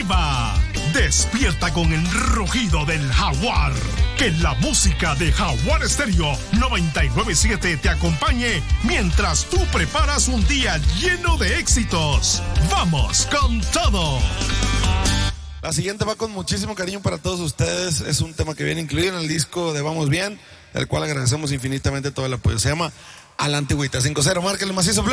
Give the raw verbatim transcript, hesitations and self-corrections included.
activa. Despierta con el rugido del jaguar. Que la música de Jaguar Estéreo noventa y nueve punto siete te acompañe mientras tú preparas un día lleno de éxitos. ¡Vamos con todo! La siguiente va con muchísimo cariño para todos ustedes. Es un tema que viene incluido en el disco de Vamos Bien, del cual agradecemos infinitamente todo el apoyo. Se llama A la Antigüita. cinco cero, márcale macizo, play.